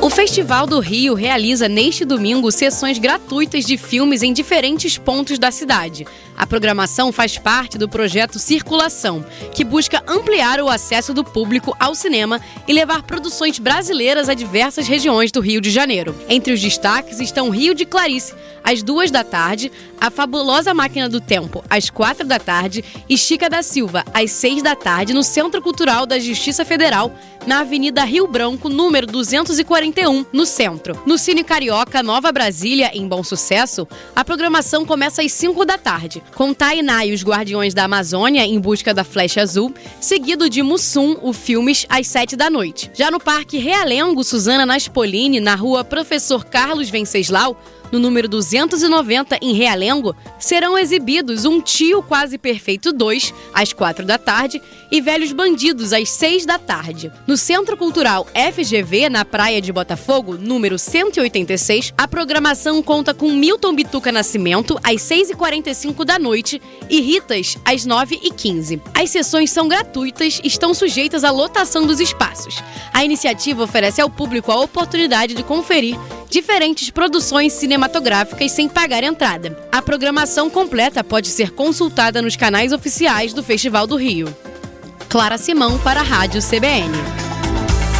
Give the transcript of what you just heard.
O Festival do Rio realiza neste domingo sessões gratuitas de filmes em diferentes pontos da cidade. A programação faz parte do projeto Circulação, que busca ampliar o acesso do público ao cinema e levar produções brasileiras a diversas regiões do Rio de Janeiro. Entre os destaques estão Rio de Clarice, às 2 da tarde, A Fabulosa Máquina do Tempo, às 4 da tarde e Chica da Silva, às 6 da tarde, no Centro Cultural da Justiça Federal, na Avenida Rio Branco, número 241, no centro. No Cine Carioca Nova Brasília, em Bom Sucesso, a programação começa às 5 da tarde, com Tainá e os Guardiões da Amazônia em busca da Flecha Azul, seguido de Mussum, o Filmes, às 7 da noite. Já no Parque Realengo Suzana Naspolini, na rua Professor Carlos Venceslau, no número 290, em Realengo, serão exibidos Um Tio Quase Perfeito 2, às 4 da tarde, e Velhos Bandidos, às 6 da tarde. No Centro Cultural FGV, na Praia de Botafogo, número 186, a programação conta com Milton Bituca Nascimento, às 6h45 da noite, e Ritas, às 9h15. As sessões são gratuitas e estão sujeitas à lotação dos espaços. A iniciativa oferece ao público a oportunidade de conferir diferentes produções cinematográficas sem pagar entrada. A programação completa pode ser consultada nos canais oficiais do Festival do Rio. Clara Simão para a Rádio CBN.